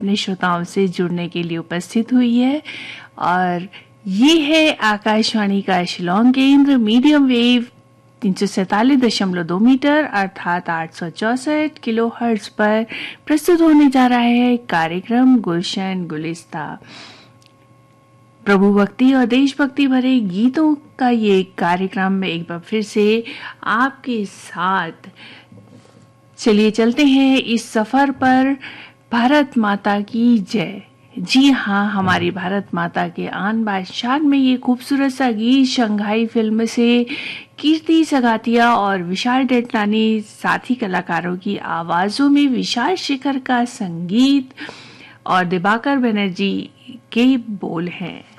अपने श्रोताओं से जुड़ने के लिए उपस्थित हुई है। और ये है आकाशवाणी का शिलोंग केंद्र, मीडियम वेव 347.2 मीटर अर्थात 864 किलो हर्ट्ज पर प्रस्तुत होने जा रहा है कार्यक्रम गुलशन गुलिस्ता। प्रभु भक्ति और देशभक्ति भरे गीतों का ये कार्यक्रम में एक बार फिर से आपके साथ। चलिए चलते हैं इस सफर पर। भारत माता की जय। जी हाँ, हमारी भारत माता के आन बान शान में ये खूबसूरत सा गीत शंघाई फिल्म से कीर्ति सगातिया और विशाल डडलानी साथी कलाकारों की आवाजों में विशाल शेखर का संगीत और दिवाकर बनर्जी के बोल हैं।